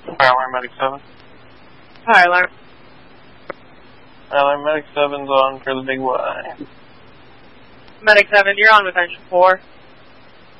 Fire alarm medic 7. Fire alarm. Fire alarm medic 7's on for the big Y. Medic 7, you're on with engine 4.